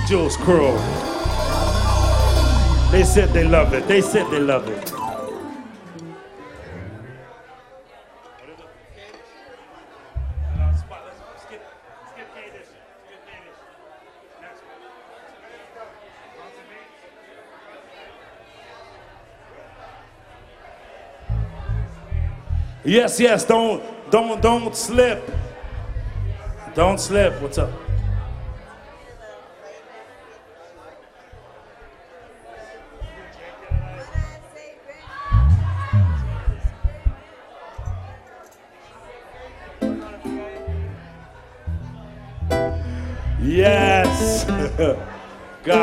Jules Crew. They said they love it. They said they love it. Yes, yes, don't slip. Don't slip. What's up? Yes.